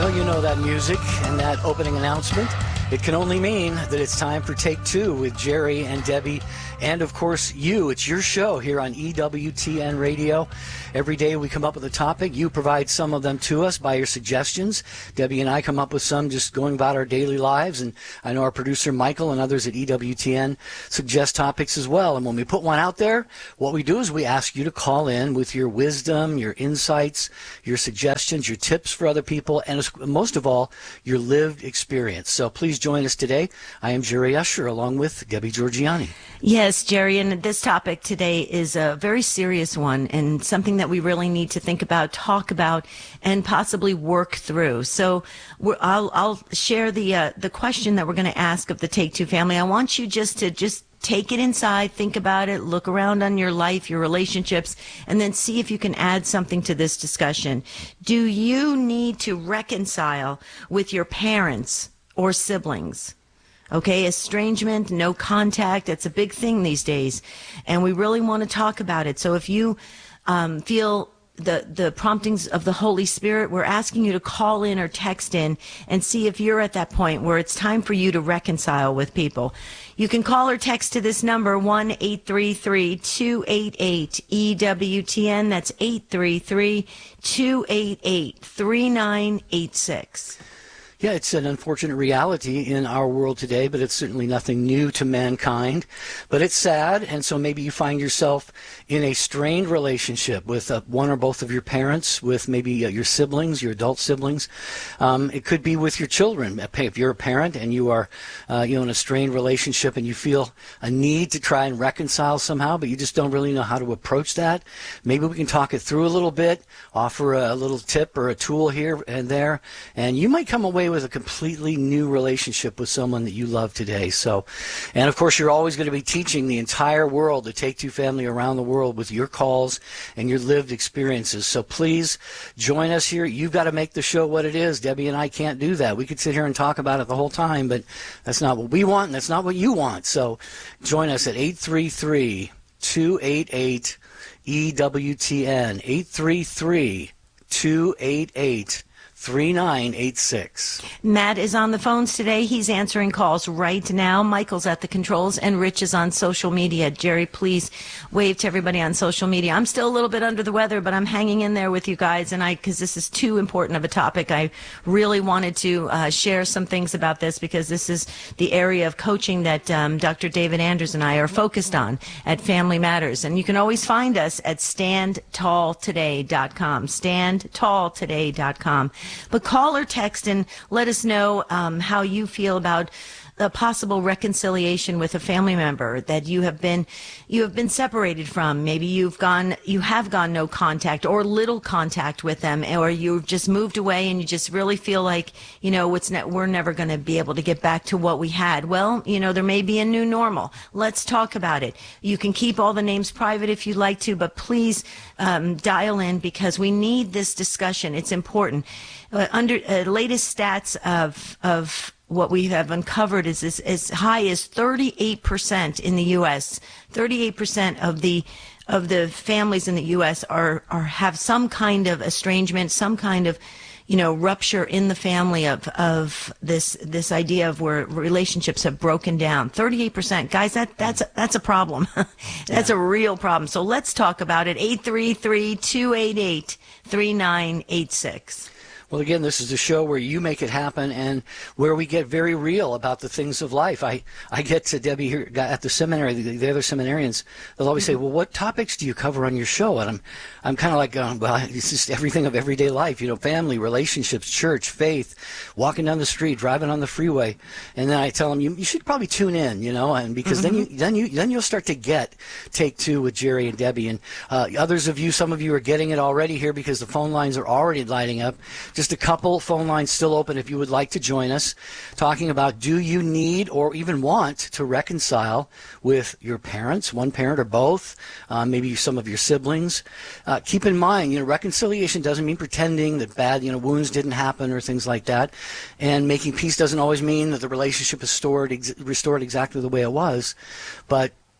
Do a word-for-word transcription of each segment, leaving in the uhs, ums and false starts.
Well, you know that music and that opening announcement. It can only mean that it's time for Take Two with Jerry and Debbie, and of course you. It's your show here on E W T N Radio. Every day we come up with a topic. You provide some of them to us by your suggestions. Debbie and I come up with some just going about our daily lives, and I know our producer Michael and others at E W T N suggest topics as well. And when we put one out there, what we do is we ask you to call in with your wisdom, your insights, your suggestions, your tips for other people, and most of all, your lived experience. So please join us today. I am Jerry Usher along with Debbie Georgiani. Yes, Jerry, and this topic today is a very serious one and something that we really need to think about, talk about, and possibly work through. So we're, I'll, I'll share the uh, the question that we're going to ask of the Take Two family. I want you just to just take it inside, think about it, look around on your life, your relationships, and then see if you can add something to this discussion. Do you need to reconcile with your parents or siblings? Okay, estrangement, no contact, it's a big thing these days, and we really want to talk about it. So if you um, feel the, the promptings of the Holy Spirit, we're asking you to call in or text in and see if you're at that point where it's time for you to reconcile with people. You can call or text to this number, one eight three three, two eight eight, E W T N. That's eight three three, two eight eight, three nine eight six. Yeah, it's an unfortunate reality in our world today, but it's certainly nothing new to mankind. But it's sad, and so maybe you find yourself in a strained relationship with uh, one or both of your parents, with maybe uh, your siblings, your adult siblings. Um, it could be with your children. If you're a parent and you are uh, you know, in a strained relationship and you feel a need to try and reconcile somehow, but you just don't really know how to approach that, maybe we can talk it through a little bit, offer a, a little tip or a tool here and there, and you might come away with a completely new relationship with someone that you love today. So, and of course, you're always going to be teaching the entire world, the Take Two family around the world, with your calls and your lived experiences. So please join us here. You've got to make the show what it is. Debbie and I can't do that. We could sit here and talk about it the whole time, but that's not what we want, and that's not what you want. So join us at eight three three, two eight eight, E W T N, eight three three, two eight eight, three nine eight six. Matt is on the phones today. He's answering calls right now. Michael's at the controls, and Rich is on social media. Jerry, please wave to everybody on social media. I'm still a little bit under the weather, but I'm hanging in there with you guys, and I, because this is too important of a topic, I really wanted to uh, share some things about this, because this is the area of coaching that um, Doctor David Anders and I are focused on at Family Matters. And you can always find us at stand tall today dot com, stand tall today dot com. But call or text and let us know um, how you feel about a possible reconciliation with a family member that you have been you have been separated from. Maybe you've gone you have gone no contact or little contact with them, or you've just moved away and you just really feel like, you know, it's ne- we're never going to be able to get back to what we had. Well, you know, there may be a new normal. Let's talk about it. You can keep all the names private if you'd like to, but please um, dial in, because we need this discussion. It's important. Uh, under uh, latest stats of of what we have uncovered is as, as high as thirty-eight percent in the U S thirty-eight percent of the of the families in the U S are are have some kind of estrangement, some kind of, you know, rupture in the family of of this this idea of where relationships have broken down. thirty-eight percent, guys, that that's a, that's a problem. That's yeah. a real problem. So let's talk about it. eight three three, two eight eight, three nine eight six. Well, again, this is a show where you make it happen and where we get very real about the things of life. I, I get to Debbie here at the seminary, the, the other seminarians, they'll always say, well, what topics do you cover on your show? And I'm I'm kind of like, um, well, it's just everything of everyday life, you know, family, relationships, church, faith, walking down the street, driving on the freeway. And then I tell them, you, you should probably tune in, you know, and because mm-hmm. then you then you then you'll start to get Take Two with Jerry and Debbie. And uh, others of you, some of you are getting it already here because the phone lines are already lighting up. Just a couple phone lines still open if you would like to join us, talking about, do you need or even want to reconcile with your parents, one parent or both, uh, maybe some of your siblings. Uh, keep in mind, you know, reconciliation doesn't mean pretending that bad, you know, wounds didn't happen or things like that. And making peace doesn't always mean that the relationship is stored, ex- restored exactly the way it was. But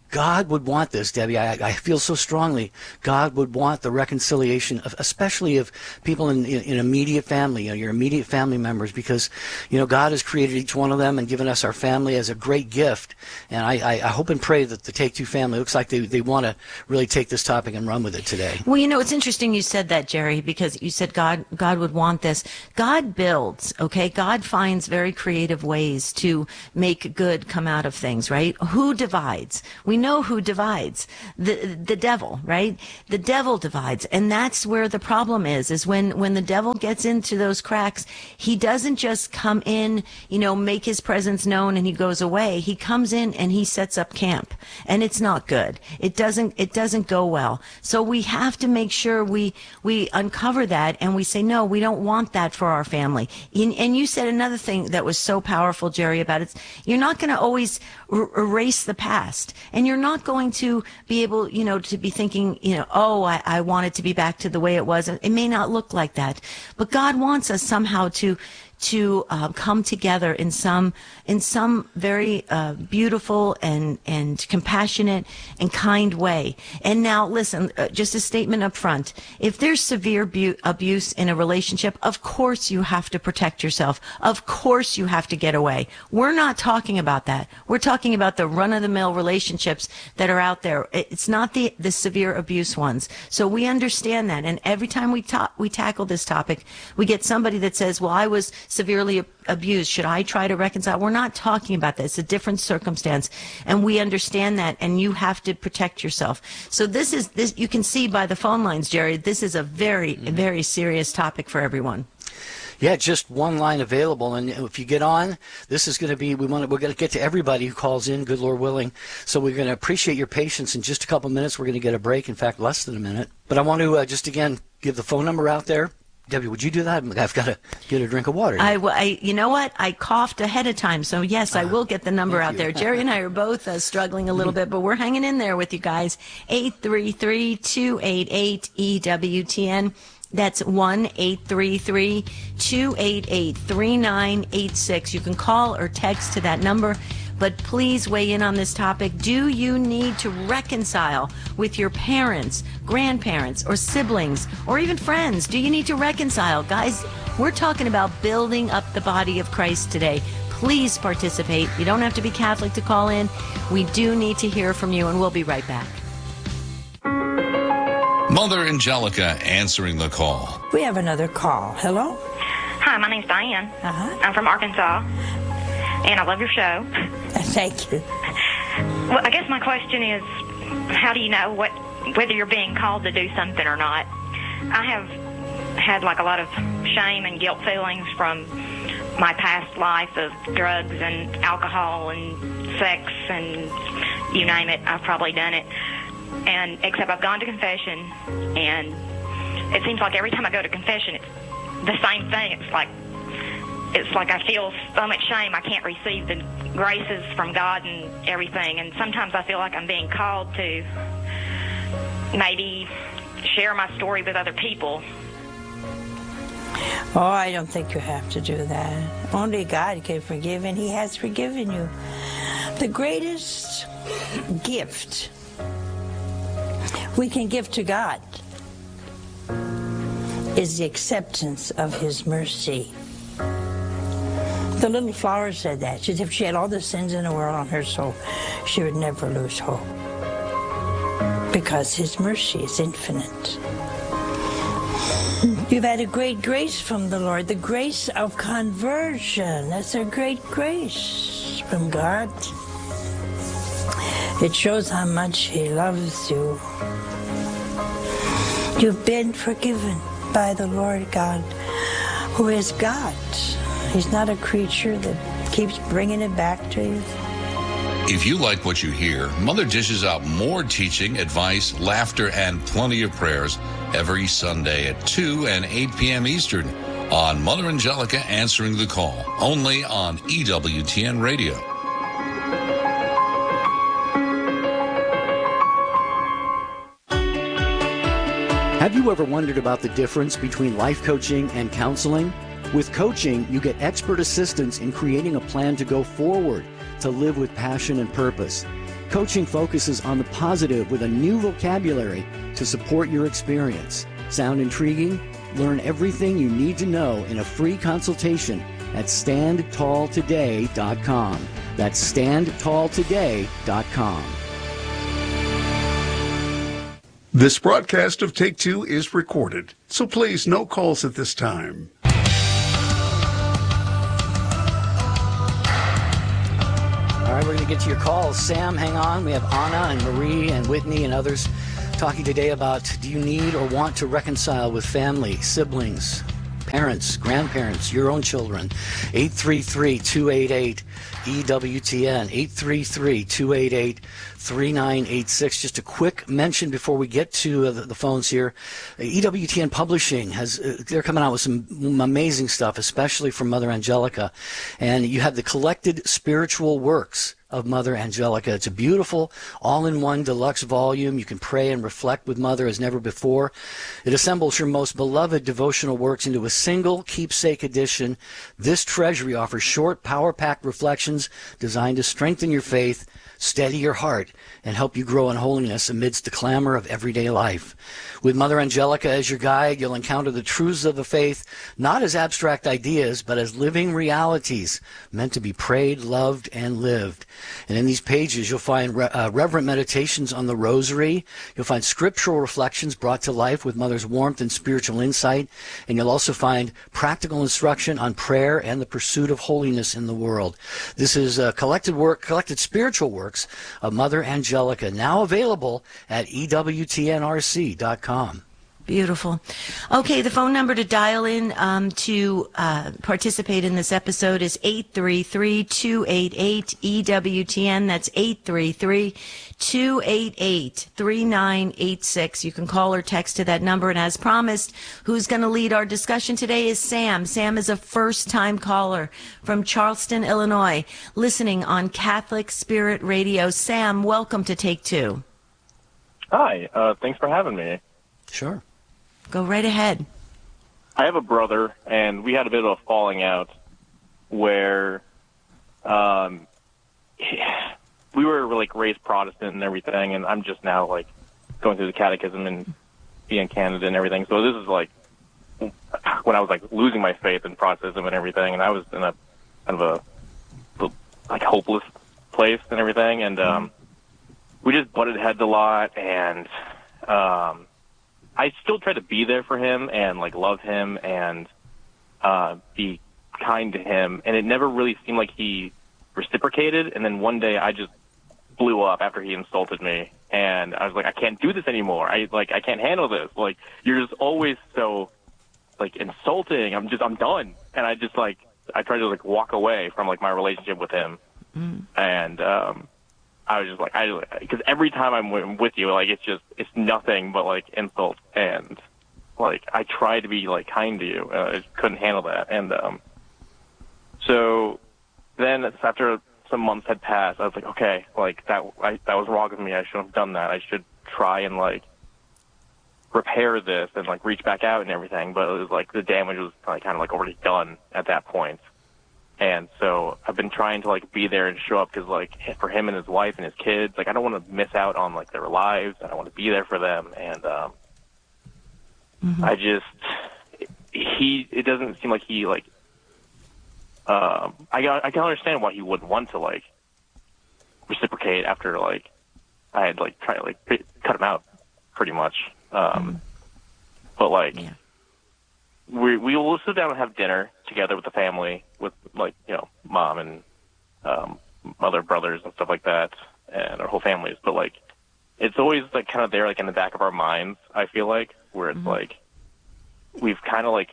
God would want this, Debbie. I, I feel so strongly. God would want the reconciliation, of, especially of people in, in, in immediate family, you know, your immediate family members, because, you know, God has created each one of them and given us our family as a great gift. And I, I, I hope and pray that the Take Two family looks like they, they want to really take this topic and run with it today. Well, you know, it's interesting you said that, Jerry, because you said God, God would want this. God builds, okay? God finds very creative ways to make good come out of things, right? Who divides? We know who divides. The the devil, right? The devil divides. And that's where the problem is, is when, when the devil gets into those cracks, he doesn't just come in, you know, make his presence known and he goes away. He comes in and he sets up camp. And it's not good. It doesn't it doesn't go well. So we have to make sure we we uncover that and we say, no, we don't want that for our family. And, and you said another thing that was so powerful, Jerry, about it. You're not going to always er- erase the past. And you're not going to be able, you know, to be thinking, you know, oh, I, I want it to be back to the way it was. It may not look like that. But God wants us somehow to to uh, come together in some in some very uh, beautiful and and compassionate and kind way. And now, listen, uh, just a statement up front. If there's severe bu- abuse in a relationship, of course you have to protect yourself. Of course you have to get away. We're not talking about that. We're talking about the run-of-the-mill relationships that are out there. It's not the the severe abuse ones. So we understand that. And every time we ta- we tackle this topic, we get somebody that says, well, I was severely abused. Should I try to reconcile? We're not talking about that. It's a different circumstance. And we understand that. And you have to protect yourself. So this is this. You can see by the phone lines, Jerry, this is a very, mm-hmm. very serious topic for everyone. Yeah, just one line available, and if you get on, this is going to be, we want to, we're going to get to everybody who calls in, good Lord willing, so we're going to appreciate your patience. In just a couple minutes, we're going to get a break, in fact, less than a minute. But I want to uh, just, again, give the phone number out there. Debbie, would you do that? I've got to get a drink of water. I, I, you know what? I coughed ahead of time, so yes, I will get the number out there. Jerry and I are both uh, struggling a little bit, but we're hanging in there with you guys. eight three three, two eight eight, E W T N. That's one eight three three, two eight eight, three nine eight six. You can call or text to that number. But please weigh in on this topic. Do you need to reconcile with your parents, grandparents, or siblings, or even friends? Do you need to reconcile? Guys, we're talking about building up the body of Christ today. Please participate. You don't have to be Catholic to call in. We do need to hear from you, and we'll be right back. Mother Angelica answering the call. We have another call. Hello? Hi, my name's Diane. Uh-huh. I'm from Arkansas, and I love your show. Thank you. Well, I guess my question is, how do you know what whether you're being called to do something or not? I have had like a lot of shame and guilt feelings from my past life of drugs and alcohol and sex and you name it, I've probably done it. And except I've gone to confession, and it seems like every time I go to confession, it's the same thing. It's like it's like I feel so much shame I can't receive the graces from God and everything. And sometimes I feel like I'm being called to maybe share my story with other people. Oh, I don't think you have to do that. Only God can forgive, and He has forgiven you. The greatest gift we can give to God is the acceptance of His mercy. The little flower said that. She said if she had all the sins in the world on her soul, she would never lose hope. Because His mercy is infinite. You've had a great grace from the Lord, the grace of conversion. That's a great grace from God. It shows how much He loves you. You've been forgiven by the Lord God, who is God. He's not a creature that keeps bringing it back to you. If you like what you hear, Mother dishes out more teaching, advice, laughter, and plenty of prayers every Sunday at two and eight p.m. Eastern on Mother Angelica Answering the Call, only on E W T N Radio. Have you ever wondered about the difference between life coaching and counseling? With coaching, you get expert assistance in creating a plan to go forward, to live with passion and purpose. coaching focuses on the positive with a new vocabulary to support your experience. Sound intriguing? Learn everything you need to know in a free consultation at stand tall today dot com. That's stand tall today dot com. This broadcast of Take Two is recorded, so please no calls at this time. All right, we're going to get to your calls. Sam, hang on. We have Anna and Marie and Whitney and others talking today about, do you need or want to reconcile with family, siblings, parents, grandparents, your own children? eight three three, two eight eight, E W T N, eight three three, two eight eight, three nine eight six. Just a quick mention before we get to uh, the, the phones here. Uh, E W T N Publishing, has uh, they're coming out with some amazing stuff, especially from Mother Angelica. And you have the collected spiritual works of Mother Angelica. It's a beautiful all-in-one deluxe volume. You can pray and reflect with Mother as never before. It assembles your most beloved devotional works into a single keepsake edition. This treasury offers short, power-packed reflections designed to strengthen your faith, steady your heart, and help you grow in holiness amidst the clamor of everyday life. With Mother Angelica as your guide, you'll encounter the truths of the faith, not as abstract ideas, but as living realities meant to be prayed, loved, and lived. And in these pages, you'll find re- uh, reverent meditations on the rosary. You'll find scriptural reflections brought to life with Mother's warmth and spiritual insight. And you'll also find practical instruction on prayer and the pursuit of holiness in the world. This is a collected work, collected spiritual works of Mother Angelica, now available at E W T N R C dot com. Beautiful. Okay, the phone number to dial in um, to uh, participate in this episode is eight three three, two eight eight, E W T N. That's eight three three, two eight eight, three nine eight six. You can call or text to that number. And as promised, who's going to lead our discussion today is Sam. Sam is a first-time caller from Charleston, Illinois, listening on Catholic Spirit Radio. Sam, welcome to Take Two. Hi. Uh, thanks for having me. Sure. Go right ahead. I have a brother, and we had a bit of a falling out where um, we were like raised Protestant and everything, and I'm just now like going through the catechism and being Canada and everything. So this is like when I was like losing my faith in Protestantism and everything, and I was in a kind of a like hopeless place and everything, and um, we just butted heads a lot, and um, I still try to be there for him and like love him and uh, be kind to him, and it never really seemed like he reciprocated. And then one day I just blew up after he insulted me, and I was like, I can't do this anymore. I like I can't handle this. Like, you're just always so like insulting. I'm just I'm done. And I just like I tried to like walk away from like my relationship with him, mm. and um, I was just like, I, because every time I'm with you, like, it's just, it's nothing but, like, insult. And, like, I tried to be, like, kind to you. Uh, I just couldn't handle that. And, um, so then after some months had passed, I was like, okay, like, that, I, that was wrong of me. I shouldn't have done that. I should try and, like, repair this and, like, reach back out and everything. But it was, like, the damage was, like, kind of, like, already done at that point. And so I've been trying to, like, be there and show up because, like, for him and his wife and his kids, like, I don't want to miss out on, like, their lives. I don't want to be there for them. And um, mm-hmm. I just, he, it doesn't seem like he, like, um, I, I can understand why he wouldn't want to, like, reciprocate after, like, I had, like, tried to, like, cut him out pretty much. Um, mm-hmm. But, like, yeah. we we will sit down and have dinner together with the family, with, like, you know, mom and um, other brothers and stuff like that, and our whole families. But, like, it's always, like, kind of there, like, in the back of our minds, I feel like, where it's, mm-hmm. like, we've kind of, like,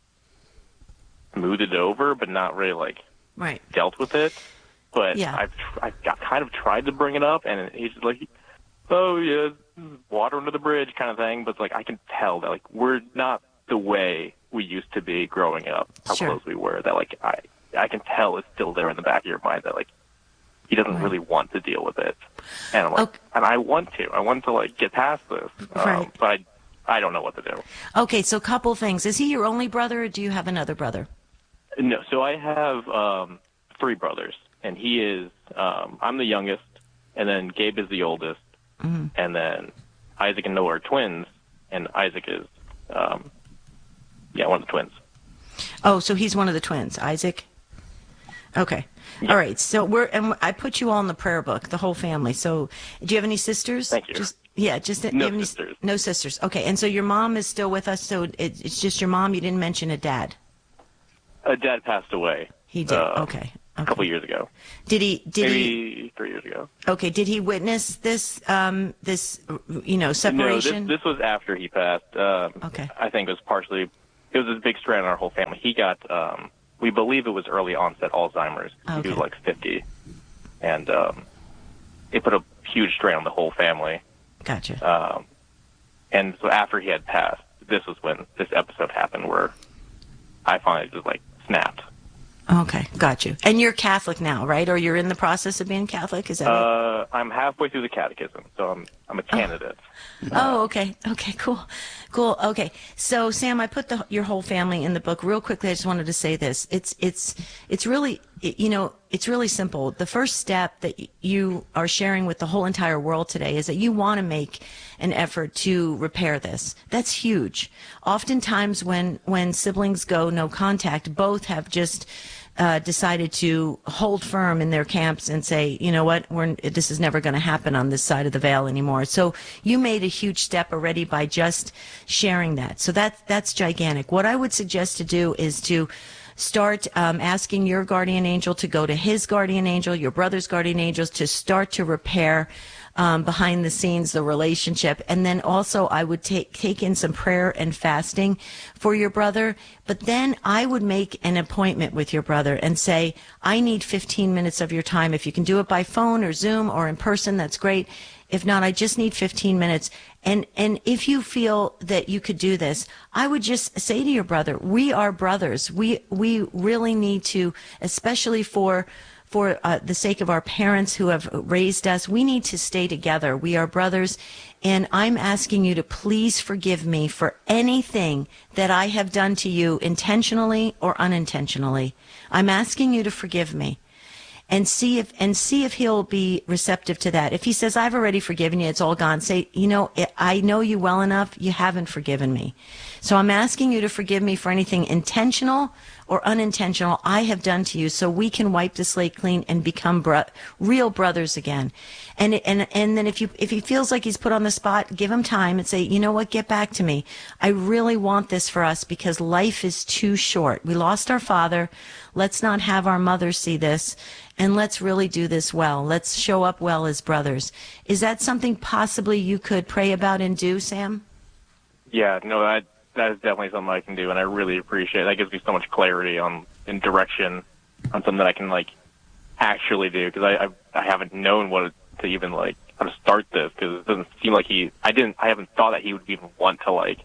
smoothed it over, but not really, like, right. dealt with it. But yeah. I've, I've got, kind of tried to bring it up, and he's just like, oh, yeah, water under the bridge kind of thing. But, like, I can tell that, like, we're not the way we used to be growing up, how sure. close we were, that, like, I I can tell it's still there in the back of your mind that, like, he doesn't right. really want to deal with it. And I'm like, okay. and I want to. I want to, like, get past this. Right. Um, but I, I don't know what to do. Okay, so a couple things. Is he your only brother, or do you have another brother? No, so I have um, three brothers, and he is, um, I'm the youngest, and then Gabe is the oldest, Mm-hmm. and then Isaac and Noah are twins, and Isaac is, um, yeah, one of the twins. Oh, so he's one of the twins, Isaac? Okay. Yeah. All right. So we're, and I put you all in the prayer book, the whole family. So do you have any sisters? Thank you. Just, yeah, just do you No have any- sisters. no sisters. Okay. And so your mom is still with us. So it, it's just your mom. You didn't mention a dad. Uh, Dad passed away. He did. uh, Okay. A Okay. couple years ago, Did he? Did he? maybe three years ago. Okay. Did he witness this? Um, this, you know, No, separation? this, this was after he passed. Um, Okay. I think it was partially, it was a big strain on our whole family. He got, um, we believe it was early onset Alzheimer's. Okay. He was like fifty. And um, it put a huge strain on the whole family. Gotcha. Um, and so after he had passed, this was when this episode happened where I finally just like snapped. Okay. Got you. And you're Catholic now, right? Or you're in the process of being Catholic? Is that right? Uh, I'm halfway through the catechism, so I'm I'm a candidate. Oh, okay. Okay, cool. Cool. Okay. So, Sam, I put the, your whole family in the book. Real quickly, I just wanted to say this. It's it's it's really, it, you know, it's really simple. The first step that y- you are sharing with the whole entire world today is that you want to make an effort to repair this. That's huge. Oftentimes when when siblings go no contact, both have just uh, decided to hold firm in their camps and say, you know what, we're, this is never going to happen on this side of the veil anymore. So you made a huge step already by just sharing that. So that, that's gigantic. What I would suggest to do is to start um, asking your guardian angel to go to his guardian angel, your brother's guardian angels, to start to repair um, behind the scenes the relationship. And then also I would take take in some prayer and fasting for your brother. But then I would make an appointment with your brother and say, I need fifteen minutes of your time. If you can do it by phone or Zoom or in person, that's great. If not, I just need fifteen minutes. And and if you feel that you could do this, I would just say to your brother, we are brothers. We we really need to, especially for for uh, the sake of our parents who have raised us, we need to stay together. We are brothers. And I'm asking you to please forgive me for anything that I have done to you intentionally or unintentionally. I'm asking you to forgive me. And see if and see if he'll be receptive to that. If he says, I've already forgiven you, it's all gone, say, you know, I know you well enough, you haven't forgiven me. So I'm asking you to forgive me for anything intentional or unintentional I have done to you, so we can wipe the slate clean and become bro- real brothers again. And and and then if you if he feels like he's put on the spot, give him time and say, you know what, get back to me. I really want this for us because life is too short. We lost our father. Let's not have our mother see this. And let's really do this well. Let's show up well as brothers. Is that something possibly you could pray about and do, Sam? Yeah, no, that that is definitely something I can do, and I really appreciate it. That gives me so much clarity on and direction on something that I can like actually do, because I, I I haven't known what to even like how to start this, because it doesn't seem like he I didn't I haven't thought that he would even want to like.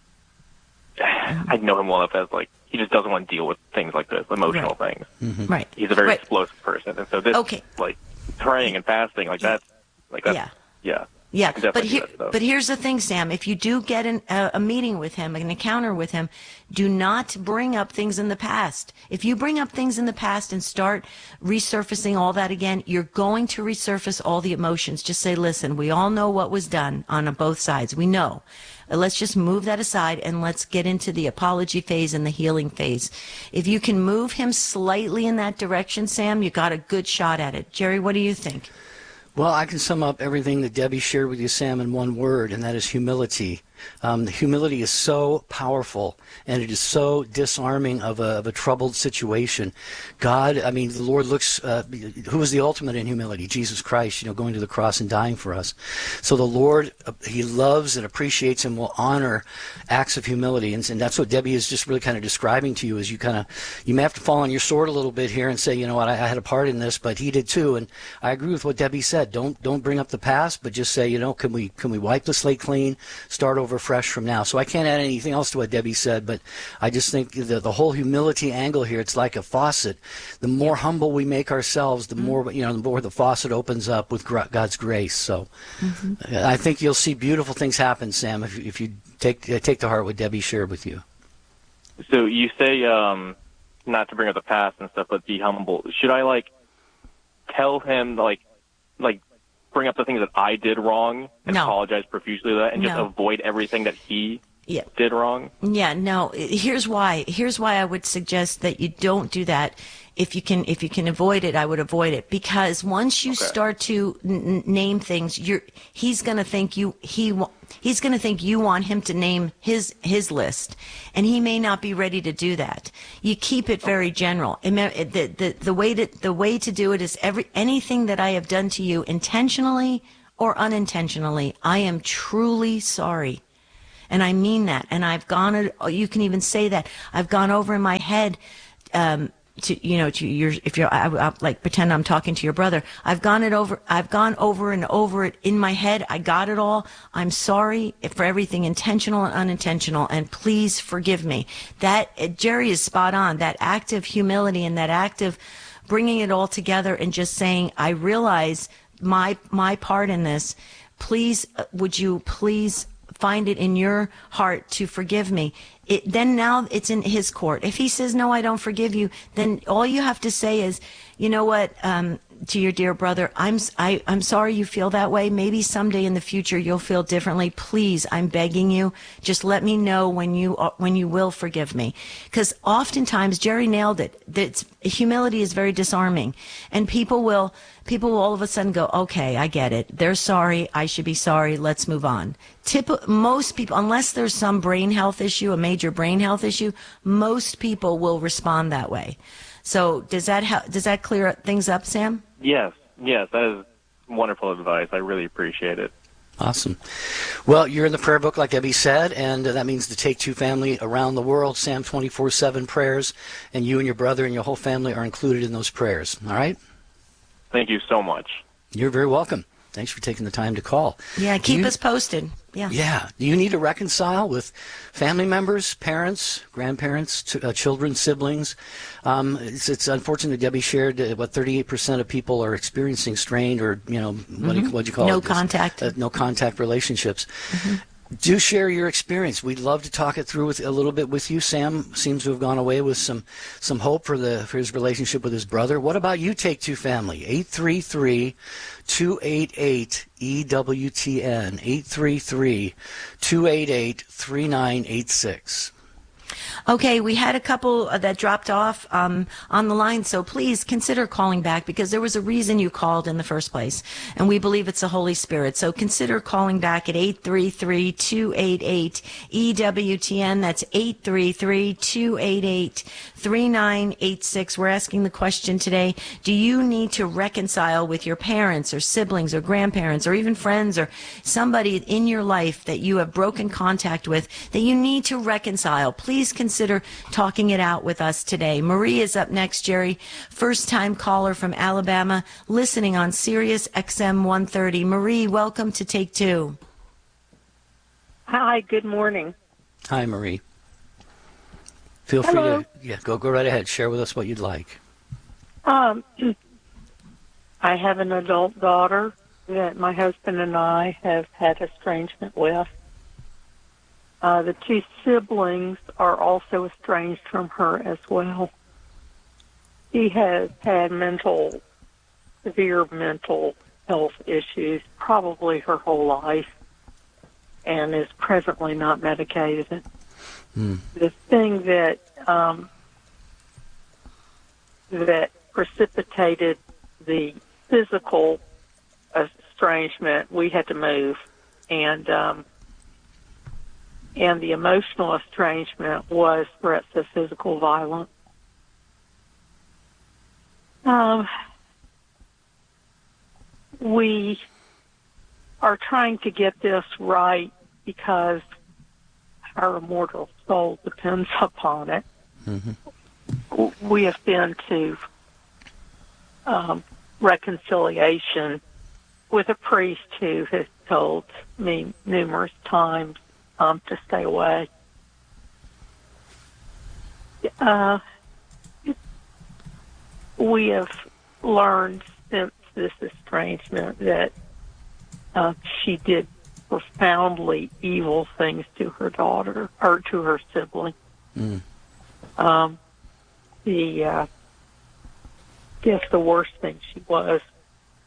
I know him well enough as like he just doesn't want to deal with things like this, emotional Right. things. Right. He's a very Right. explosive person, and so this Okay. like praying and fasting like that's like that's Yeah. yeah. Yeah, can but definitely do here, that stuff. but here's the thing, Sam. If you do get an, a, a meeting with him, an encounter with him, do not bring up things in the past. If you bring up things in the past and start resurfacing all that again, you're going to resurface all the emotions. Just say, listen, we all know what was done on both sides. We know. Uh, Let's just move that aside and let's get into the apology phase and the healing phase. If you can move him slightly in that direction, Sam, you got a good shot at it. Jerry, what do you think? Well, I can sum up everything that Debbie shared with you, Sam, in one word, and that is humility. Um, the humility is so powerful, and it is so disarming of a, of a troubled situation. God, I mean, the Lord looks, uh, who is the ultimate in humility? Jesus Christ, you know, going to the cross and dying for us. So the Lord, uh, he loves and appreciates and will honor acts of humility, and, and that's what Debbie is just really kind of describing to you, is you kind of, you may have to fall on your sword a little bit here and say, you know what, I, I had a part in this, but he did too, and I agree with what Debbie said. Don't don't bring up the past, but just say, you know, can we can we wipe the slate clean, start over fresh from now. So I can't add anything else to what Debbie said, but I just think the the whole humility angle here, it's like a faucet. The more humble we make ourselves, the more, you know, the more the faucet opens up with gr- God's grace. So mm-hmm. I think you'll see beautiful things happen, Sam, if if you take uh, take to heart what Debbie shared with you. So you say um, not to bring up the past and stuff, but be humble. Should I like tell him like like bring up the things that I did wrong and No. apologize profusely for that and just No. avoid everything that he Yeah. did wrong? Yeah, no. Here's why. Here's why I would suggest that you don't do that. If you can, if you can avoid it, I would avoid it, because once you Okay. start to n- n- name things, you're he's going to think you he wa- he's going to think you want him to name his his list, and he may not be ready to do that. You keep it very general. And me- The the the way to the way to do it is every anything that I have done to you intentionally or unintentionally, I am truly sorry. And I mean that. And I've gone, you can even say that. I've gone over in my head, um, to, you know, to your, if you're, I, I, like pretend I'm talking to your brother. I've gone it over, I've gone over and over it in my head. I got it all. I'm sorry for everything intentional and unintentional. And please forgive me. That, uh, Jerry is spot on. That act of humility and that act of bringing it all together and just saying, I realize my, my part in this. Please, uh, would you please find it in your heart to forgive me. It, then now it's in his court. If he says, no, I don't forgive you, then all you have to say is, you know what, um, to your dear brother, I'm, s- I, I'm sorry you feel that way. Maybe someday in the future you'll feel differently. Please, I'm begging you, just let me know when you, are- when you will forgive me. Because oftentimes, Jerry nailed it. That's, humility is very disarming. And people will, people will all of a sudden go, okay, I get it. They're sorry. I should be sorry. Let's move on. Tip, most people, unless there's some brain health issue, a major brain health issue, most people will respond that way. So does that help, does that clear things up, Sam? Yes, yes, that is wonderful advice. I really appreciate it. Awesome. Well, you're in the prayer book, like Debbie said, and uh, that means the Take Two family around the world, Sam twenty-four seven prayers, and you and your brother and your whole family are included in those prayers. All right? Thank you so much. You're very welcome. Thanks for taking the time to call. Yeah, Do keep you- us posted. Yeah. Yeah. Do you need to reconcile with family members, parents, grandparents, t- uh, children, siblings? Um, it's, it's unfortunate that Debbie shared uh, what thirty-eight percent of people are experiencing strained or, you know, what do you, what do you call No it? This, contact. Uh, no contact relationships. Do share your experience. We'd love to talk it through with a little bit with you. Sam seems to have gone away with some some hope for the for his relationship with his brother. What about you, Take Two family? eight three three, two eight eight, E W T N. eight three three, two eight eight, three nine eight six. Okay, we had a couple uh, that dropped off um, on the line, so please consider calling back because there was a reason you called in the first place, and we believe it's the Holy Spirit. So consider calling back at eight three three, two eight eight, E W T N. That's eight three three, two eight eight, three nine eight six. We're asking the question today, do you need to reconcile with your parents or siblings or grandparents or even friends or somebody in your life that you have broken contact with that you need to reconcile? Please consider talking it out with us today. Marie is up next, Jerry. First-time caller from Alabama, listening on Sirius X M one thirty. Marie, welcome to Take Two. Hi, good morning. Hi, Marie. Feel Hello. free to yeah, go go right ahead. Share with us what you'd like. Um, I have an adult daughter that my husband and I have had estrangement with. Uh, the two siblings are also estranged from her as well. She has had mental, severe mental health issues probably her whole life and is presently not medicated. Mm. The thing that um, that precipitated the physical estrangement, we had to move, and um, and the emotional estrangement was threats of physical violence. Um, we are trying to get this right because our immortal soul depends upon it. Mm-hmm. We have been to um, reconciliation with a priest who has told me numerous times um, to stay away. Uh, we have learned since this estrangement that uh, she did profoundly evil things to her daughter or to her sibling. Mm. Um, the uh, I guess the worst thing she was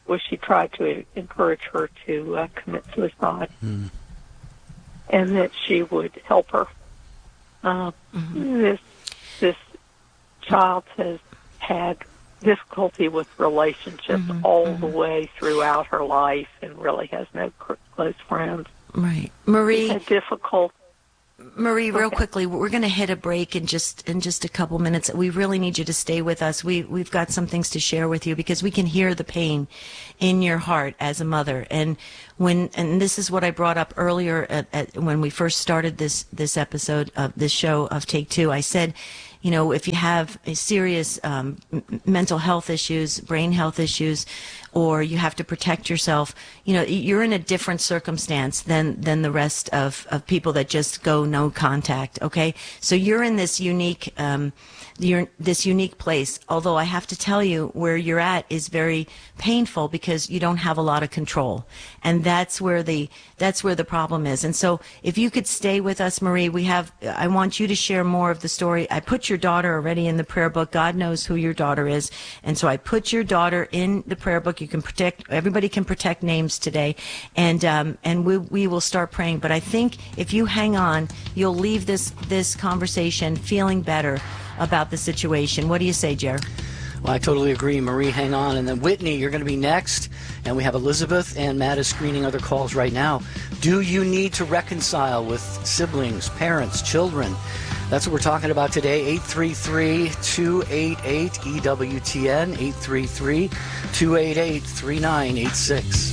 was she tried to encourage her to uh, commit suicide, mm. and that she would help her. Uh, mm-hmm. This this child has had difficulty with relationships mm-hmm. all mm-hmm. the way throughout her life, and really has no cr- close friends. Right, Marie. She's had difficult. Marie, real quickly, we're going to hit a break in just in just a couple minutes. We really need you to stay with us. We we've got some things to share with you because we can hear the pain in your heart as a mother. And when and this is what I brought up earlier at, at, when we first started this this episode of this show of Take Two. I said, you know, if you have a serious um, m- mental health issues, brain health issues, or you have to protect yourself, you know, you're in a different circumstance than, than the rest of, of people that just go no contact, okay? So you're in this unique, um, you're this unique place, although I have to tell you where you're at is very painful because you don't have a lot of control. And that's where the, that's where the problem is. And so if you could stay with us, Marie, we have, I want you to share more of the story. I put your daughter already in the prayer book. God knows who your daughter is. And so I put your daughter in the prayer book. You can protect, everybody can protect names today. And, um, and we, we will start praying. But I think if you hang on, you'll leave this, this conversation feeling better about the situation. What do you say, Jer? Well, I totally agree. Marie, hang on. And then Whitney, you're going to be next. And we have Elizabeth, and Matt is screening other calls right now. Do you need to reconcile with siblings, parents, children? That's what we're talking about today. eight three three, two eight eight, E W T N, eight three three, two eight eight, three nine eight six.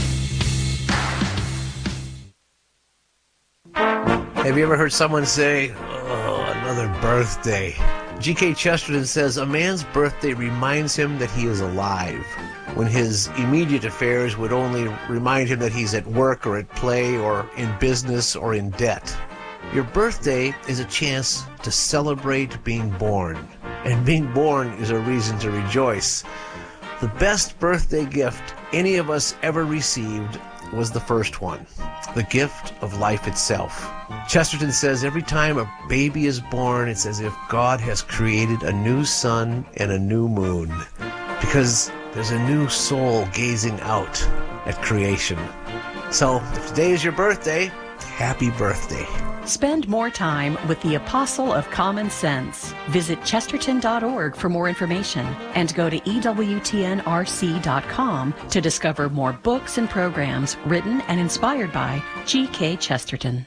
Have you ever heard someone say, oh, another birthday? G K Chesterton says, a man's birthday reminds him that he is alive, when his immediate affairs would only remind him that he's at work or at play or in business or in debt. Your birthday is a chance to celebrate being born, and being born is a reason to rejoice. The best birthday gift any of us ever received was the first one, the gift of life itself. Chesterton says every time a baby is born, it's as if God has created a new sun and a new moon, because there's a new soul gazing out at creation. So if today is your birthday, happy birthday. Spend more time with the Apostle of Common Sense. Visit chesterton dot org for more information and go to E W T N R C dot com to discover more books and programs written and inspired by G K Chesterton.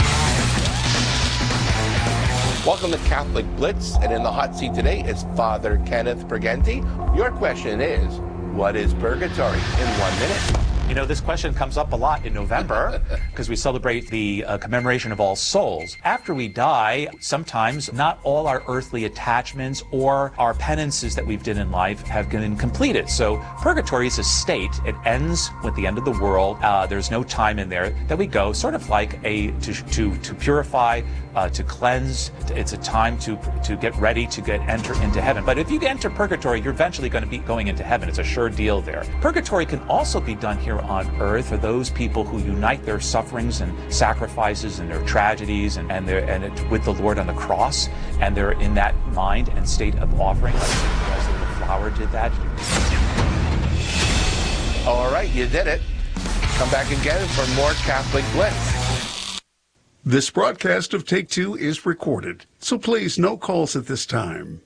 Welcome to Catholic Blitz, and in the hot seat today is Father Kenneth Briganti. Your question is, what is purgatory? In one minute. You know, this question comes up a lot in November because we celebrate the uh, commemoration of All Souls. After we die, sometimes not all our earthly attachments or our penances that we've done in life have been completed. So purgatory is a state. It ends with the end of the world. Uh, there's no time in there that we go, sort of like a to to, to purify, uh, to cleanse. It's a time to to get ready to get enter into heaven. But if you enter purgatory, you're eventually going to be going into heaven. It's a sure deal there. Purgatory can also be done here on earth for those people who unite their sufferings and sacrifices and their tragedies and, and, their, and it, with the Lord on the cross, and they're in that mind and state of offering, like the little flower did that. All right, you did it. Come back again for more Catholic Blitz. This broadcast of Take Two is recorded, so please, no calls at this time.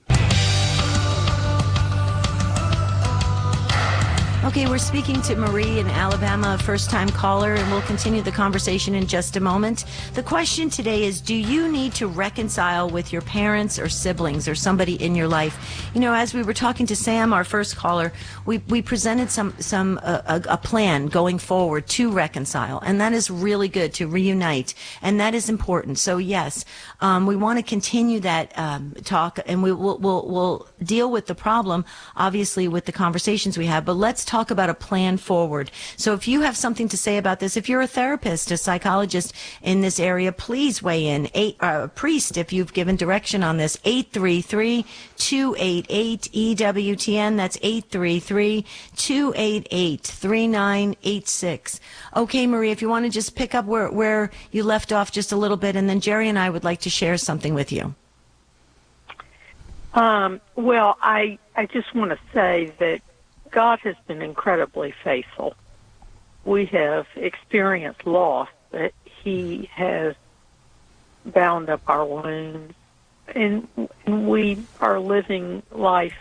Okay, we're speaking to Marie in Alabama, a first-time caller, and we'll continue the conversation in just a moment. The question today is, do you need to reconcile with your parents or siblings or somebody in your life? You know, as we were talking to Sam, our first caller, we, we presented some some uh, a, a plan going forward to reconcile, and that is really good, to reunite, and that is important. So, yes, um, we want to continue that um, talk, and we will we'll, we'll deal with the problem, obviously, with the conversations we have, but let's talk about a plan forward. So if you have something to say about this, if you're a therapist, a psychologist in this area, please weigh in. Eight, uh, priest, if you've given direction on this, eight three three, two eight eight, E W T N. That's eight three three, two eight eight, three nine eight six. Okay, Marie, if you want to just pick up where, where you left off just a little bit, and then Jerry and I would like to share something with you. Um, well, I, I just want to say that God has been incredibly faithful. We have experienced loss, but He has bound up our wounds, and, and we are living life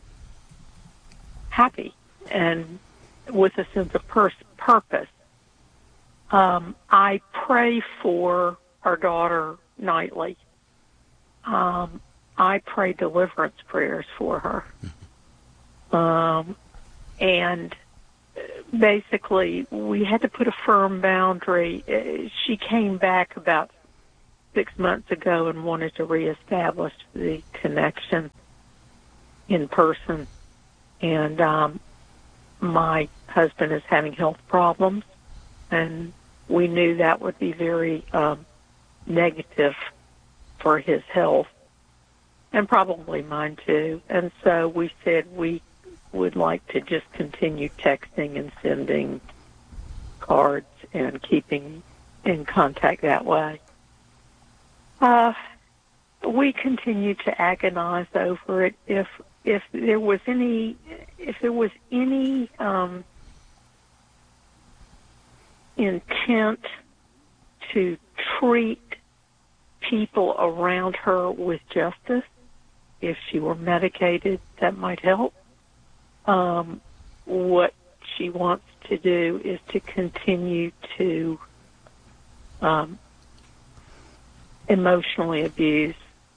happy and with a sense of pers- purpose. Um, I pray for our daughter nightly. Um, I pray deliverance prayers for her. Um, and basically, we had to put a firm boundary. She came back about six months ago and wanted to reestablish the connection in person. And um, my husband is having health problems, and we knew that would be very um, negative for his health, and probably mine too. And so we said we would like to just continue texting and sending cards and keeping in contact that way. Uh, we continue to agonize over it. If if there was any if there was any um, intent to treat people around her with justice, if she were medicated, that might help. Um, what she wants to do is to continue to um, emotionally abuse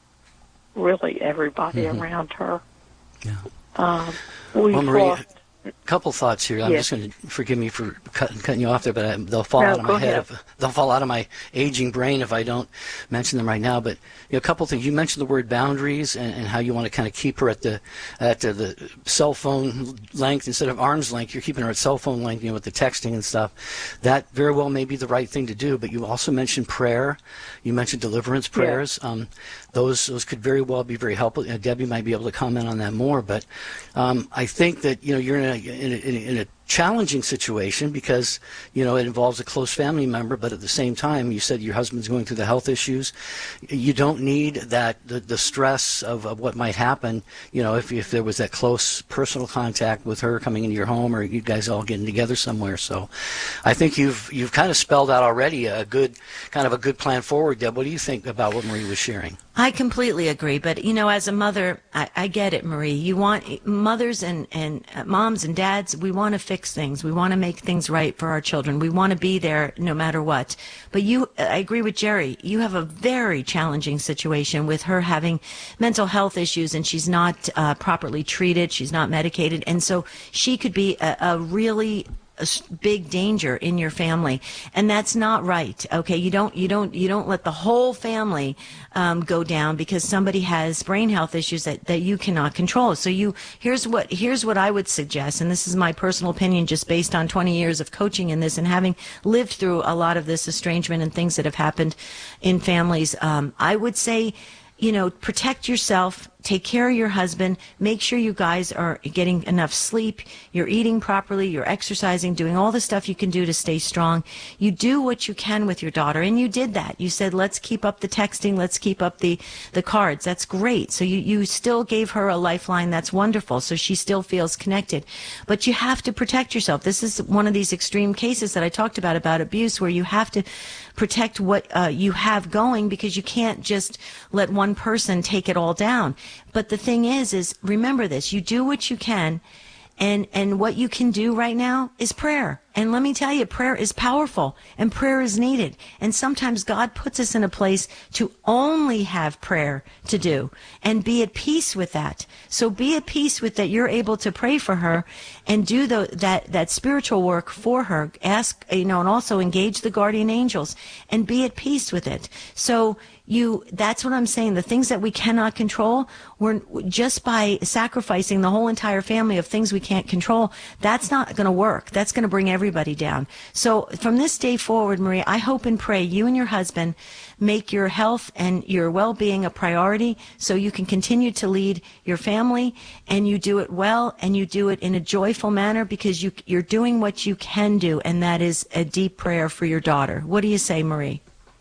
really everybody mm-hmm. around her. Yeah. Um, we've well, Marie, lost... a couple thoughts here. I'm yes. just going to forgive me for cutting, cutting you off there, but I, they'll fall no, out of my ahead. head. If, they'll fall out of my aging brain if I don't mention them right now. But you know, a couple things. You mentioned the word boundaries and, and how you want to kind of keep her at the at the, the cell phone length instead of arm's length. You're keeping her at cell phone length, you know, with the texting and stuff. That very well may be the right thing to do. But you also mentioned prayer. You mentioned deliverance prayers. Yeah. Um, those those could very well be very helpful. Uh, Debbie might be able to comment on that more. But um, I think that you know you're in a in a, in a, in a challenging situation because you know it involves a close family member, but at the same time you said your husband's going through the health issues. You don't need that the, the stress of, of what might happen, you know, if if there was that close personal contact with her coming into your home or you guys all getting together somewhere. So I think you've you've kind of spelled out already a good kind of a good plan forward. Deb, what do you think about what Marie was sharing? I completely agree, but you know, as a mother, I, I get it, Marie. You want mothers and and uh, moms and dads. We want to fix things. We want to make things right for our children. We want to be there no matter what. But you, I agree with Jerry. You have a very challenging situation with her having mental health issues, and she's not uh, properly treated. She's not medicated, and so she could be a, a really a big danger in your family, and that's not right. Okay, you don't you don't you don't let the whole family um, go down because somebody has brain health issues that, that you cannot control. So you here's what here's what I would suggest, and this is my personal opinion, just based on twenty years of coaching in this and having lived through a lot of this estrangement and things that have happened in families. Um, I would say, you know, protect yourself. Take care of your husband. Make sure you guys are getting enough sleep. You're eating properly. You're exercising, doing all the stuff you can do to stay strong. You do what you can with your daughter, and you did that. You said, let's keep up the texting. Let's keep up the, the cards. That's great. So you, you still gave her a lifeline. That's wonderful. So she still feels connected. But you have to protect yourself. This is one of these extreme cases that I talked about, about abuse, where you have to protect what uh, you have going because you can't just let one person take it all down. But the thing is, is remember this, you do what you can, and, and what you can do right now is prayer. And let me tell you, prayer is powerful and prayer is needed. And sometimes God puts us in a place to only have prayer to do and be at peace with that. So be at peace with that. You're able to pray for her and do the, that, that spiritual work for her. Ask, you know, and also engage the guardian angels and be at peace with it. So you, that's what I'm saying. The things that we cannot control, we're just by sacrificing the whole entire family of things we can't control. That's not going to work. That's going to bring everybody Everybody down. So from this day forward, Maria, I hope and pray you and your husband make your health and your well-being a priority so you can continue to lead your family, and you do it well and you do it in a joyful manner because you, you're doing what you can do, and that is a deep prayer for your daughter. What do you say, Marie?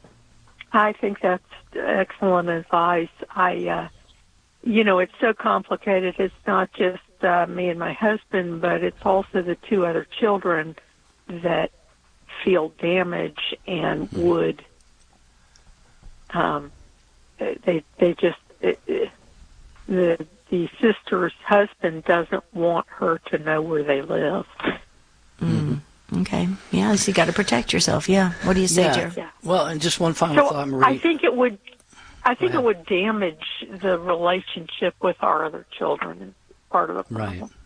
I think that's excellent advice. I, uh, you know, it's so complicated. It's not just uh, me and my husband, but it's also the two other children that feel damage and would, um, they they just, it, it, the the sister's husband doesn't want her to know where they live. Mm. Okay. Yeah, so you got to protect yourself. Yeah. What do you say, Yeah. Jerry? Yeah. Well, and just one final So thought, Marie. I think it would, I think Go it would damage the relationship with our other children. Is part of the problem. Right.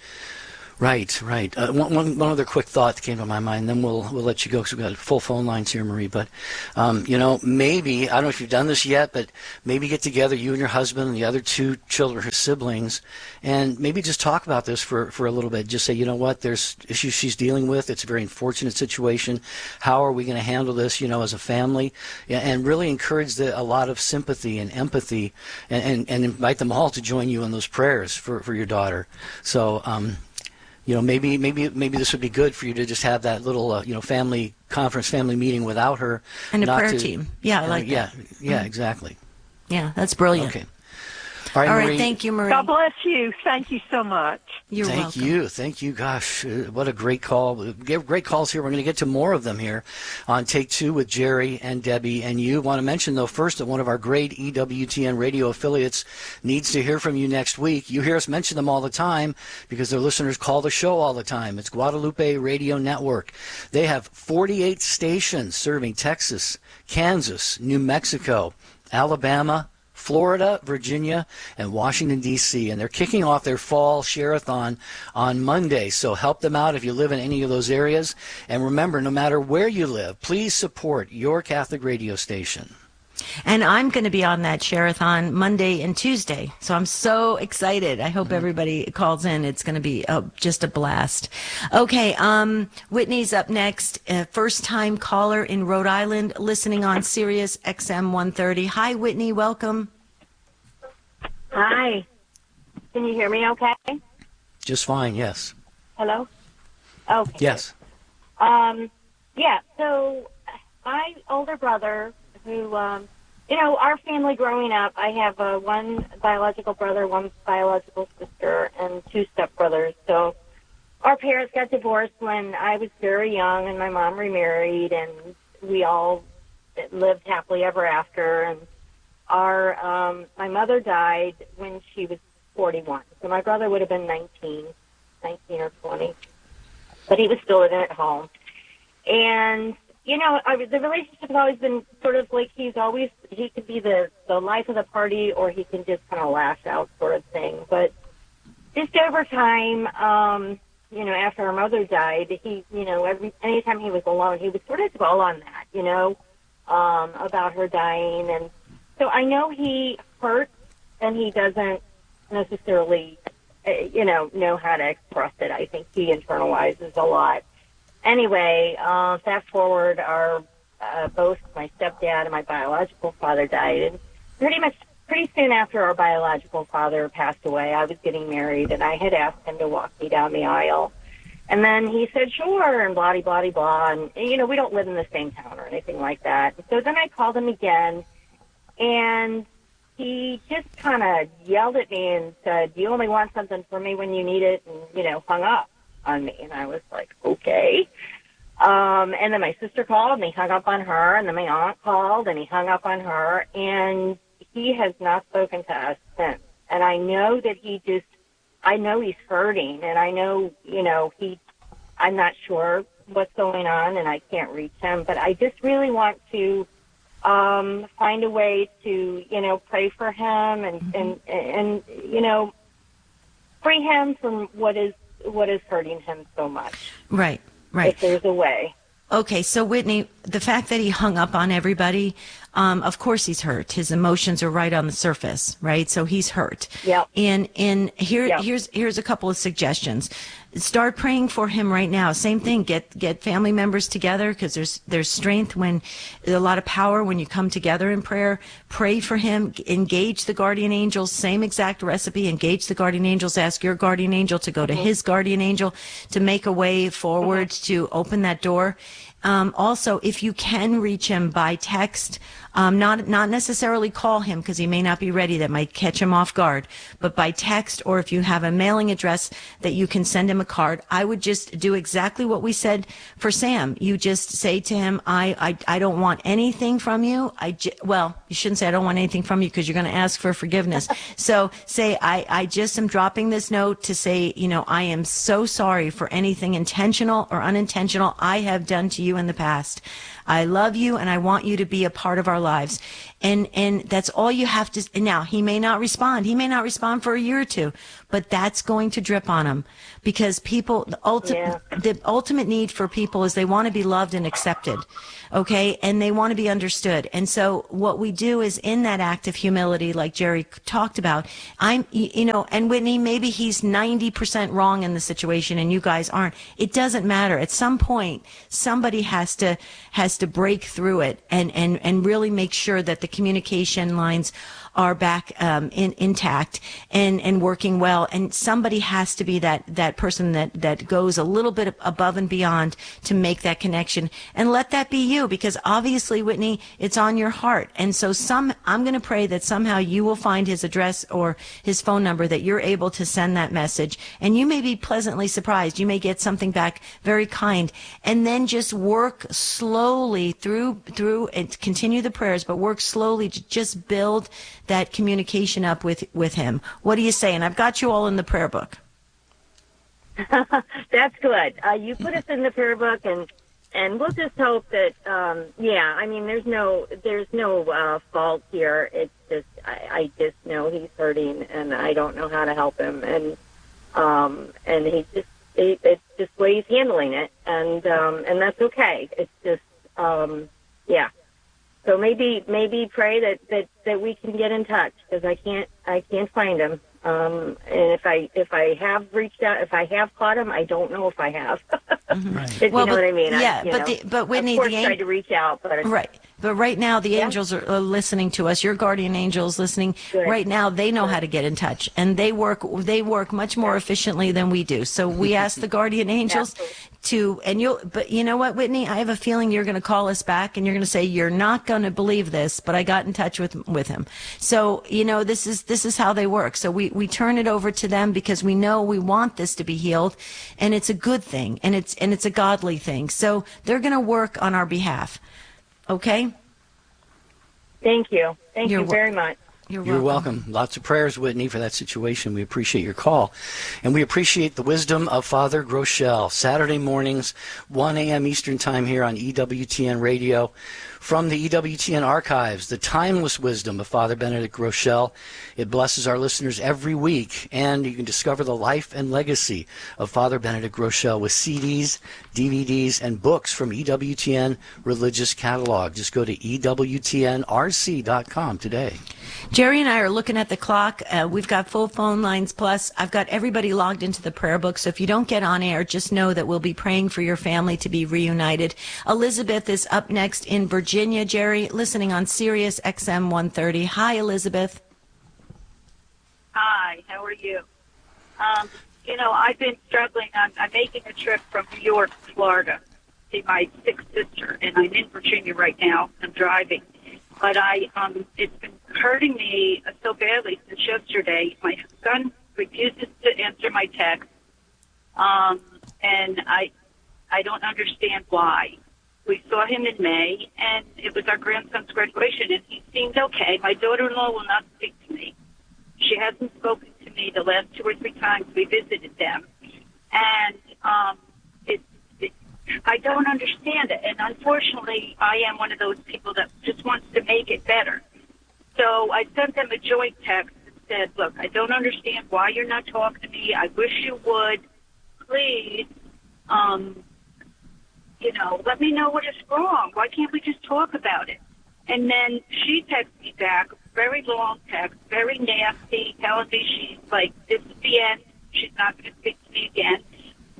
Right, right. Uh, one, one, one other quick thought that came to my mind, then we'll we'll let you go because we've got full phone lines here, Marie. But, um, you know, maybe, I don't know if you've done this yet, but maybe get together, you and your husband and the other two children, her siblings, and maybe just talk about this for, for a little bit. Just say, you know what, there's issues she's dealing with. It's a very unfortunate situation. How are we going to handle this, you know, as a family? Yeah, and really encourage the, a lot of sympathy and empathy and, and, and invite them all to join you in those prayers for, for your daughter. So, um, you know, maybe maybe maybe this would be good for you to just have that little, uh, you know, family conference, family meeting without her. And a not prayer to- team. Yeah, I uh, like yeah, that. Yeah, Mhm. exactly. Yeah, that's brilliant. Okay. All right, All right, Marie. thank you, Marie. God bless you. Thank you so much. You're Thank welcome. you. Thank you. Gosh, uh, what a great call. We get great calls here. We're going to get to more of them here on Take Two with Jerry and Debbie and you. Want to mention, though, first that one of our great E W T N radio affiliates needs to hear from you next week. You hear us mention them all the time because their listeners call the show all the time. It's Guadalupe Radio Network. They have forty-eight stations serving Texas, Kansas, New Mexico, Alabama, Florida, Virginia, and Washington, D C, and they're kicking off their fall share-a-thon on Monday, so help them out if you live in any of those areas. And remember, no matter where you live, please support your Catholic radio station. And I'm going to be on that share-a-thon Monday and Tuesday. So I'm so excited. I hope everybody calls in. It's going to be uh, just a blast. Okay, um, Whitney's up next. Uh, first-time caller in Rhode Island, listening on Sirius X M one thirty. Hi, Whitney. Welcome. Hi. Can you hear me okay? Just fine, yes. Hello? Okay. Yes. Um, yeah, so my older brother, who, um, you know, our family growing up, I have uh, one biological brother, one biological sister, and two stepbrothers. So our parents got divorced when I was very young, and my mom remarried, and we all lived happily ever after. And our um, my mother died when she was forty-one. So my brother would have been nineteen, nineteen or twenty. But he was still living at home. And, you know, I, the relationship has always been sort of like he's always, he could be the, the life of the party or he can just kind of lash out sort of thing. But just over time, um, you know, after our mother died, he, you know, every anytime he was alone, he would sort of dwell on that, you know, um, about her dying. And so I know he hurts and he doesn't necessarily, uh, you know, know how to express it. I think he internalizes a lot. Anyway, uh, fast forward, our uh, both my stepdad and my biological father died, and pretty much pretty soon after our biological father passed away, I was getting married, and I had asked him to walk me down the aisle, and then he said sure, and blah blah blah blah, and you know we don't live in the same town or anything like that. So then I called him again, and he just kind of yelled at me and said, "You only want something from me when you need it," and you know hung up on me. And I was like, okay. Um, and then my sister called and he hung up on her, and then my aunt called and he hung up on her, and he has not spoken to us since. And I know that he just, I know he's hurting, and I know, you know, he, I'm not sure what's going on and I can't reach him, but I just really want to um, find a way to, you know, pray for him and, mm-hmm. and, and, you know, free him from what is, what is hurting him so much. Right, right. If there's a way. Okay, so Whitney, the fact that he hung up on everybody, um, of course he's hurt. His emotions are right on the surface, right? So he's hurt. Yeah. And and here yep. here's here's a couple of suggestions. start praying for him right now. Same thing. Get get family members together, because there's there's strength when a lot of power when you come together in prayer. Pray for him. Engage the guardian angels. Same exact recipe. Engage the guardian angels. Ask your guardian angel to go to his guardian angel to make a way forward to open that door. Um, also, if you can reach him by text, um, not not necessarily call him because he may not be ready. That might catch him off guard. But by text, or if you have a mailing address that you can send him a card, I would just do exactly what we said for Sam. You just say to him, I I, I don't want anything from you. I j- well, you shouldn't say I don't want anything from you because you're going to ask for forgiveness. So say I I just am dropping this note to say, you know, I am so sorry for anything intentional or unintentional I have done to you in the past. I love you and I want you to be a part of our lives. And and that's all you have to. Now, he may not respond. He may not respond for a year or two, but that's going to drip on him, because people, the, ulti- yeah. the ultimate need for people is they want to be loved and accepted, okay? And they want to be understood. And so what we do is, in that act of humility, like Jerry talked about, I'm, you know, and Whitney, maybe he's ninety percent wrong in the situation and you guys aren't. It doesn't matter. At some point, somebody has to, has to break through it and, and, and really make sure that the communication lines are back um, in, intact and, and working well. And somebody has to be that, that person that, that goes a little bit above and beyond to make that connection. And let that be you, because obviously, Whitney, it's on your heart. And so some, I'm going to pray that somehow you will find his address or his phone number, that you're able to send that message. And you may be pleasantly surprised. You may get something back very kind. And then just work slowly through, through and continue the prayers, but work slowly to just build that communication up with, with him. What do you say? And I've got you all in the prayer book. That's good. Uh, you put us in the prayer book, and and we'll just hope that, um, yeah, I mean, there's no there's no uh, fault here. It's just, I, I just know he's hurting, and I don't know how to help him. And um, and he just, it, it's just the way he's handling it, and um, and that's okay. It's just, um, yeah. So maybe maybe pray that, that, that we can get in touch, because I can't I can't find him. Um, and if I if I have reached out, if I have caught him, I don't know if I have. Right. If Well, you know but- what I mean? yeah, I, you but know, the- but Whitney, of course, the an- tried to reach out, but Right. But right now, the Yeah. angels are, are listening to us. Your guardian angels listening. Good. Right now, they know how to get in touch, and they work. They work much more efficiently than we do. So we ask the guardian angels to, and you'll. But you know what, Whitney? I have a feeling you're going to call us back, and you're going to say you're not going to believe this, but I got in touch with with him. So you know, this is this is how they work. So we we turn it over to them because we know we want this to be healed, and it's a good thing, and it's and it's a godly thing. So they're going to work on our behalf. Okay? Thank you. Thank You're you wel- very much. You're You're welcome. welcome. Lots of prayers, Whitney, for that situation. We appreciate your call. And we appreciate the wisdom of Father Groeschel. Saturday mornings, one a.m. Eastern Time here on E W T N Radio. From the E W T N archives, the timeless wisdom of Father Benedict Groeschel. It blesses our listeners every week. And you can discover the life and legacy of Father Benedict Groeschel with C Ds, D V Ds, and books from E W T N Religious Catalog. Just go to E W T N R C dot com today. Jerry and I are looking at the clock. Uh, we've got full phone lines, plus I've got everybody logged into the prayer book. So if you don't get on air, just know that we'll be praying for your family to be reunited. Elizabeth is up next in Virginia, Jerry, listening on Sirius X M one thirty. Hi, Elizabeth. Hi, how are you? Um, you know, I've been struggling. I'm, I'm making a trip from New York to Florida to see my sick sister, and I'm in Virginia right now. I'm driving. But I, um, it's been hurting me so badly since yesterday. My son refuses to answer my text, um, and I, I don't understand why. We saw him in May, and it was our grandson's graduation, and he seemed okay. My daughter-in-law will not speak to me. She hasn't spoken to me the last two or three times we visited them, and um, it, it, I don't understand it. And unfortunately, I am one of those people that just wants to make it better. So I sent them a joint text that said, "Look, I don't understand why you're not talking to me. I wish you would. Please, um, you know, let me know what is wrong. Why can't we just talk about it?" And then she texted me back, very long text, very nasty, telling me she's like, this is the end. She's not going to speak to me again.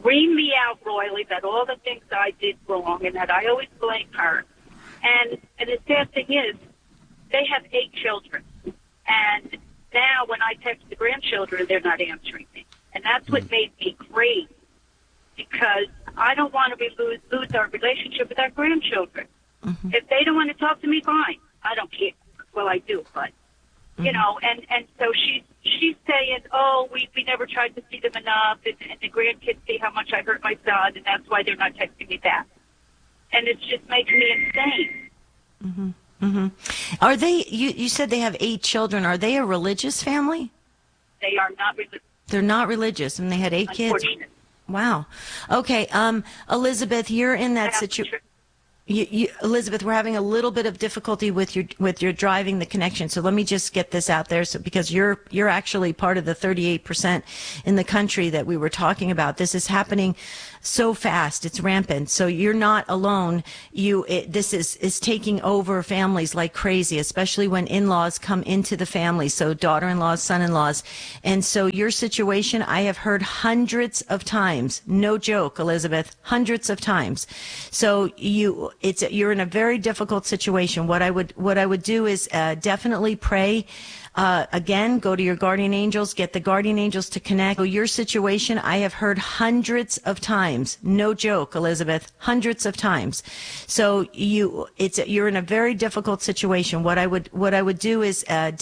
ream me out royally about all the things I did wrong and that I always blame her. And, and the sad thing is, they have eight children. And now when I text the grandchildren, they're not answering me. And that's what made me crazy, because I don't want to lose, lose our relationship with our grandchildren. Mm-hmm. If they don't want to talk to me, fine. I don't care. Well, I do, but, mm-hmm. you know, and, and so she's, she's saying, oh, we, we never tried to see them enough, and, and the grandkids see how much I hurt my son, and that's why they're not texting me back. And it's just making me insane. Mm-hmm. Mm-hmm. Are they, you, you said they have eight children. Are they a religious family? They are not religious. They're not religious, and they had eight kids. Wow. Okay, um, Elizabeth, you're in that situation. You, you, Elizabeth, we're having a little bit of difficulty with your with your driving the connection. So let me just get this out there, so because you're you're actually part of the thirty-eight percent in the country that we were talking about. This is happening so fast; it's rampant. So you're not alone. You it, this is is taking over families like crazy, especially when in-laws come into the family. So daughter-in-laws, son-in-laws, and so your situation, I have heard hundreds of times. No joke, Elizabeth, hundreds of times. So you. It's you're in a very difficult situation. What I would what I would do is uh, definitely pray. Uh, again, go to your guardian angels, get the guardian angels to connect. So your situation, I have heard hundreds of times. No joke, Elizabeth, hundreds of times. So you, it's you're in a very difficult situation. What I would what I would do is uh,